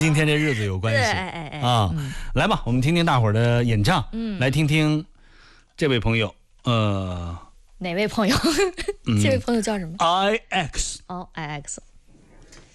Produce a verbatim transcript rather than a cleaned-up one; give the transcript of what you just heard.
今天这日子有关系， 哎哎哎啊、 嗯、 来吧，我们听听大伙儿的演唱， 嗯， 来听听这位朋友，呃， 哪位朋友？这位朋友叫什么？ I X， 哦 ，I X。